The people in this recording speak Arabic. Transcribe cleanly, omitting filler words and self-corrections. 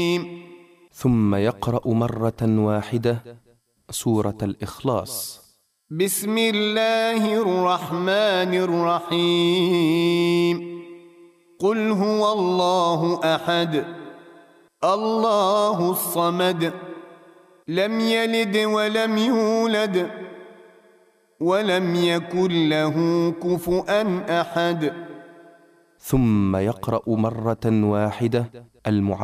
ثم يقرأ مرة واحدة سورة الإخلاص. بسم الله الرحمن الرحيم. قل هو الله أحد الله الصمد لم يلد ولم يولد ولم يكن له كفؤا أحد. ثم يقرأ مرة واحدة